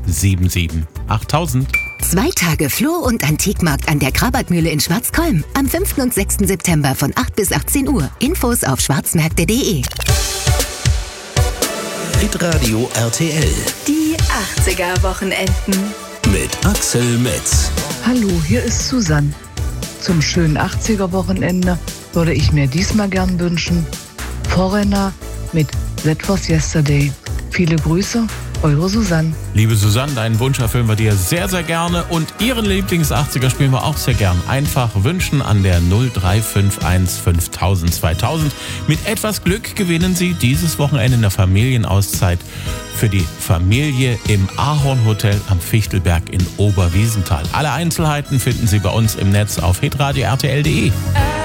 77 8000. 2 Tage Floh- und Antikmarkt an der Krabatmühle in Schwarzkolm. Am 5. und 6. September von 8 bis 18 Uhr. Infos auf schwarzmärkte.de. Hitradio RTL. Die 80er-Wochenenden. Mit Axel Metz. Hallo, hier ist Susanne. Zum schönen 80er-Wochenende würde ich mir diesmal gern wünschen Foreigner mit That Was Yesterday. Viele Grüße, eure Susanne. Liebe Susanne, deinen Wunsch erfüllen wir dir sehr, sehr gerne. Und Ihren Lieblings-80er spielen wir auch sehr gern. Einfach wünschen an der 0351 5000 2000. Mit etwas Glück gewinnen Sie dieses Wochenende in der Familienauszeit für die Familie im Ahornhotel am Fichtelberg in Oberwiesenthal. Alle Einzelheiten finden Sie bei uns im Netz auf hitradio-rtl.de.